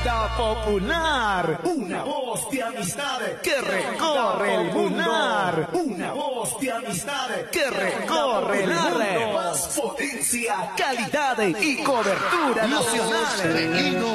Onda Popular, una voz de amistad que recorre el mundo. Una voz de amistad Que recorre el mundo. Más potencia, Calidad y cobertura nacional.